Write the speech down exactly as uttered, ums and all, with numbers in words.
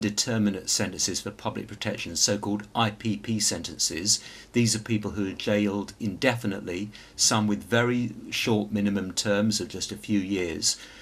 indeterminate sentences for public protection, so-called I P P sentences. These are people who are jailed indefinitely, some with very short minimum terms of just a few years.